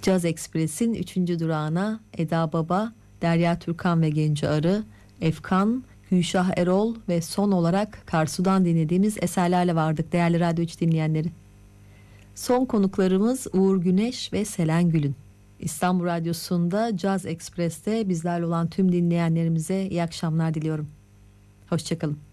Caz Ekspres'in 3. durağına Eda Baba, Derya Türkan ve Genco Arı, Efkan, Gülşah Erol ve son olarak Karsu'dan dinlediğimiz eserlerle vardık değerli Radyo 3 dinleyenleri. Son konuklarımız Uğur Güneş ve Selen Gül'ün. İstanbul Radyosu'nda Caz Ekspres'te bizlerle olan tüm dinleyenlerimize iyi akşamlar diliyorum. Hoşçakalın.